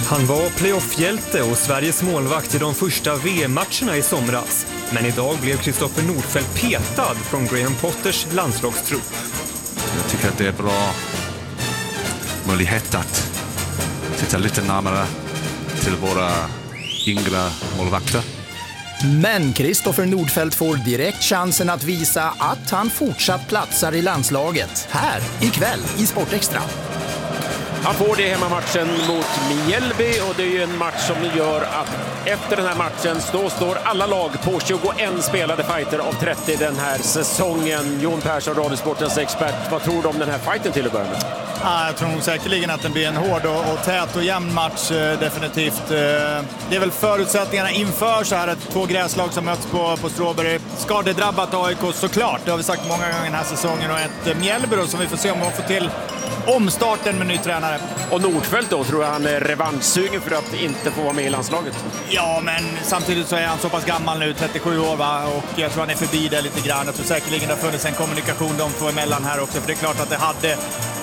Han var playoffhjälte och Sveriges målvakt i de första VM-matcherna i somras. Men idag blev Kristoffer Nordfeldt petad från Graham Potters landslagstrupp. Jag tycker att det är bra möjlighet att titta lite närmare till våra yngre målvakter. Men Kristoffer Nordfeldt får direkt chansen att visa att han fortsatt platsar i landslaget. Här ikväll i Sportextra. Han får det hemmamatchen mot Mjällby och det är ju en match som gör att efter den här matchen står alla lag på 21 spelade fighter av 30 den här säsongen. Jon Persson, Radiosportens expert. Vad tror du om den här fighten till att börja med? Jag tror nog säkerligen att den blir en hård och tät och jämn match definitivt. Det är väl förutsättningarna inför så här att två gräslag som möts på Strawberry. Skadedrabbat AIK såklart, det har vi sagt många gånger den här säsongen. Och ett Mjällby som vi får se om man får till omstarten med ny tränare. Och Nordfeldt då, tror jag han är revanschsugen för att inte få vara med i landslaget? Ja, men samtidigt så är han så pass gammal nu, 37 år va? Och jag tror han är förbi det lite grann. Jag tror säkerligen det har funnits en kommunikation de två emellan här också. För det är klart att det hade